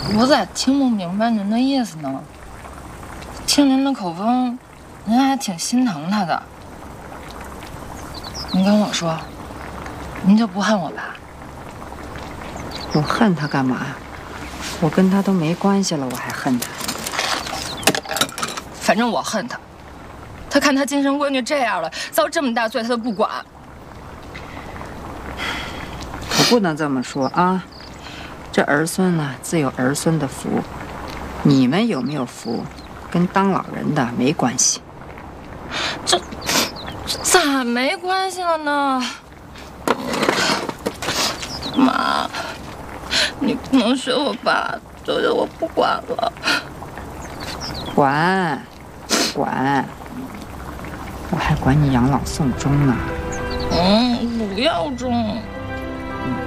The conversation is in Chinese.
我咋听不明白您的意思呢？听您的口风，您还挺心疼他的。您跟我说，您就不恨我吧？ 我恨他干嘛呀？我跟他都没关系了，我还恨他？ 反正我恨他。他看他亲生闺女这样了，遭这么大罪他都不管。 我不能这么说啊！这儿孙呢，自有儿孙的福。你们有没有福，跟当老人的没关系。 这咋没关系了呢？妈，你不能学我爸，觉得我不管了。 管，我还管你养老送终呢。 不要终。